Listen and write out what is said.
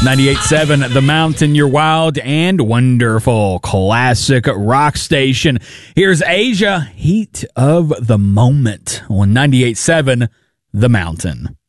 98.7 The Mountain, your wild and wonderful classic rock station. Here's Asia, Heat of the Moment on 98.7 The Mountain.